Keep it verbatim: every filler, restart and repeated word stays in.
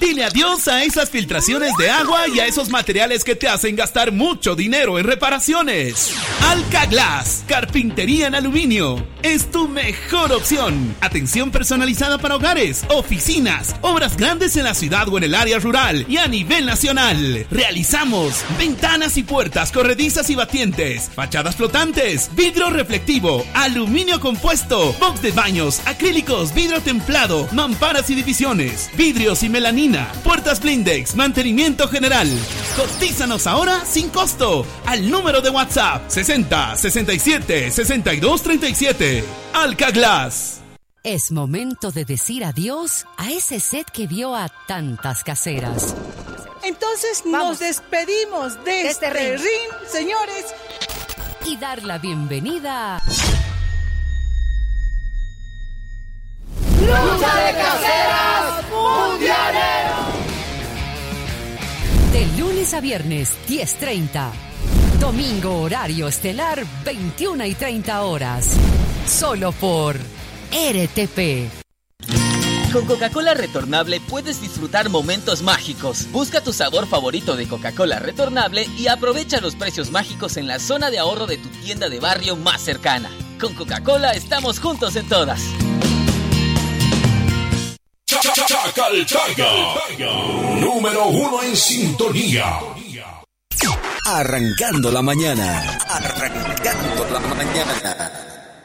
Dile adiós a esas filtraciones de agua y a esos materiales que te hacen gastar mucho dinero en reparaciones. Alcaglass, carpintería en aluminio, es tu mejor opción. Atención personalizada para hogares, oficinas, obras grandes en la ciudad o en el área rural y a nivel nacional. Realizamos ventanas y puertas corredizas y batientes, fachadas flotantes, vidrio reflectivo, aluminio compuesto, box de baños, acrílicos, vidrio templado, mamparas y divisiones, vidrios y melanina, puertas blindex, mantenimiento general. Cotízanos ahora sin costo al número de WhatsApp sesenta, sesenta y siete, sesenta y dos, treinta y siete. Alcaglass. Es momento de decir adiós a ese set que vio a tantas caseras. Entonces Vamos. nos despedimos de, de este, este ring. ring, señores. Y dar la bienvenida a... ¡Lucha de Caseras Mundiales! De lunes a viernes, diez treinta. Domingo, horario estelar, veintiuna y treinta horas. Solo por R T P. Con Coca-Cola retornable puedes disfrutar momentos mágicos. Busca tu sabor favorito de Coca-Cola retornable y aprovecha los precios mágicos en la zona de ahorro de tu tienda de barrio más cercana. Con Coca-Cola estamos juntos en todas. Chacaltaya, número uno en sintonía. Arrancando la mañana. Arrancando la mañana.